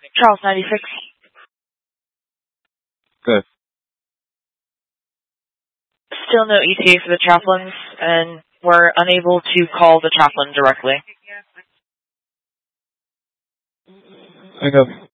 Charles 96. Good. Still no ETA for the chaplains, and we're unable to call the chaplain directly. Hang up.